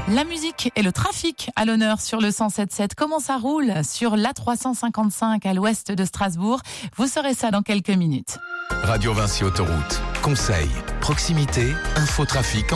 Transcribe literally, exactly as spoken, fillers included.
La musique et le trafic à l'honneur sur le cent sept sept. Comment ça roule sur l'A trois cent cinquante-cinq à l'ouest de Strasbourg? Vous saurez ça dans quelques minutes. Radio Vinci Autoroute. Conseils, proximité, infotrafic.